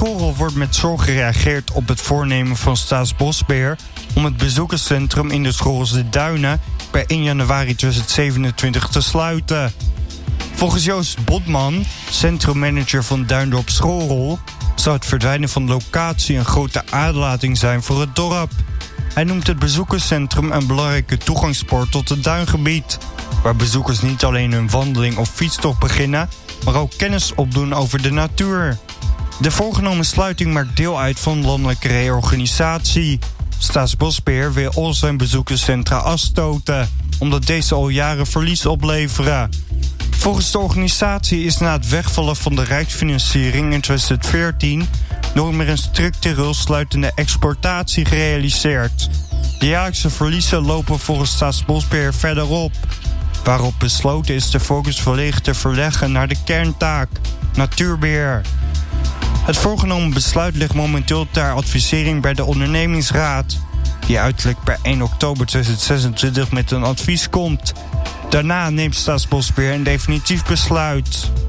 Schorrel wordt met zorg gereageerd op het voornemen van Staatsbosbeheer om het bezoekerscentrum in de Schorrelse Duinen per 1 januari 2027 te sluiten. Volgens Joost Botman, centrummanager van Duindorp Schorrel, zou het verdwijnen van de locatie een grote aderlating zijn voor het dorp. Hij noemt het bezoekerscentrum een belangrijke toegangspoort tot het duingebied, waar bezoekers niet alleen hun wandeling of fietstocht beginnen, maar ook kennis opdoen over de natuur. De voorgenomen sluiting maakt deel uit van een landelijke reorganisatie. Staatsbosbeheer wil al zijn bezoekerscentra afstoten, omdat deze al jaren verlies opleveren. Volgens de organisatie is na het wegvallen van de rijksfinanciering in 2014 nooit meer een structureel sluitende exploitatie gerealiseerd. De jaarlijkse verliezen lopen volgens Staatsbosbeheer verder op, waarop besloten is de focus volledig te verleggen naar de kerntaak, natuurbeheer. Het voorgenomen besluit ligt momenteel ter advisering bij de ondernemingsraad, die uiterlijk per 1 oktober 2026 met een advies komt. Daarna neemt Staatsbosbeheer een definitief besluit.